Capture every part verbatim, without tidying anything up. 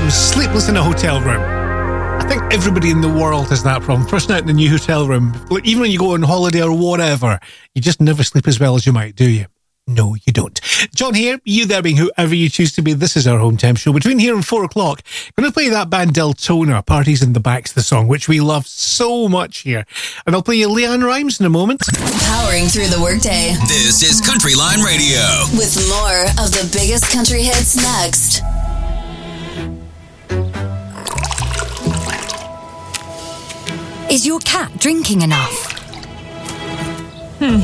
problems sleepless in a hotel room? I think everybody in the world has that problem. First night in the new hotel room, even when you go on holiday or whatever, you just never sleep as well as you might, do you? No, you don't. John here, you there being whoever you choose to be. This is our Home Temp show. Between here and four o'clock, I'm going to play that band Deltona, Parties in the Back's the song, which we love so much here. And I'll play you Leanne Rimes in a moment. Powering through the workday. This is Country Line Radio. With more of the biggest country hits next. Is your cat drinking enough? Hmm.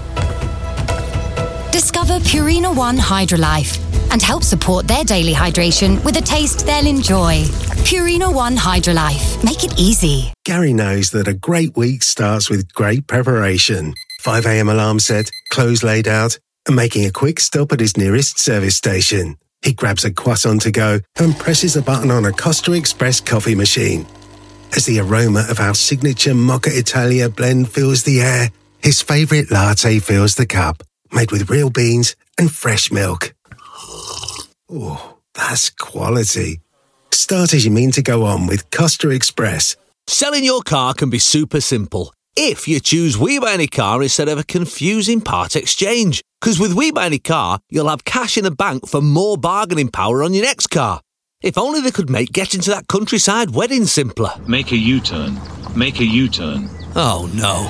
Discover Purina One Hydrolife and help support their daily hydration with a taste they'll enjoy. Purina One Hydrolife. Make it easy. Gary knows that a great week starts with great preparation. five a.m. alarm set, clothes laid out, and making a quick stop at his nearest service station. He grabs a croissant to go and presses a button on a Costa Express coffee machine. As the aroma of our signature Mocha Italia blend fills the air, his favourite latte fills the cup. Made with real beans and fresh milk. Oh, that's quality. Start as you mean to go on with Costa Express. Selling your car can be super simple if you choose We Buy Any Car instead of a confusing part exchange. Because with We Buy Any Car, you'll have cash in the bank for more bargaining power on your next car. If only they could make getting to that countryside wedding simpler. Make a U-turn. Make a U-turn. Oh, no.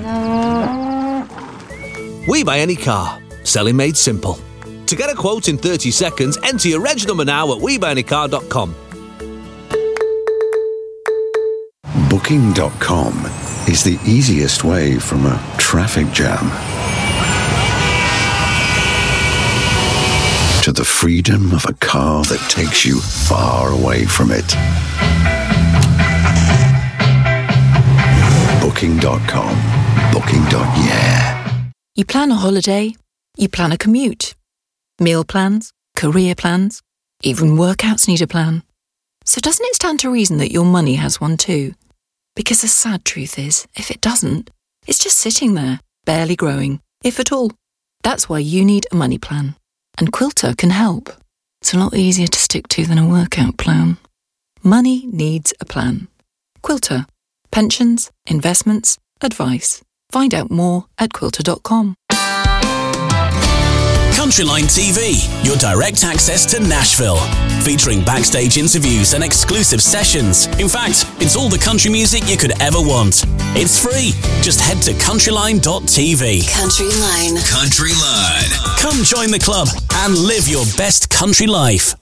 We Buy Any Car. Selling made simple. To get a quote in thirty seconds, enter your reg number now at we buy any car dot com. Booking dot com is the easiest way from a traffic jam to the freedom of a car that takes you far away from it. Booking dot com. Booking. Yeah. You plan a holiday, you plan a commute, meal plans, career plans, even workouts need a plan. So doesn't it stand to reason that your money has one too? Because the sad truth is, if it doesn't, it's just sitting there, barely growing, if at all. That's why you need a money plan. And Quilter can help. It's a lot easier to stick to than a workout plan. Money needs a plan. Quilter. Pensions, investments, advice. Find out more at quilter dot com. Countryline T V, your direct access to Nashville. Featuring backstage interviews and exclusive sessions. In fact, it's all the country music you could ever want. It's free. Just head to countryline dot t v. Countryline. Country Line. Come join the club and live your best country life.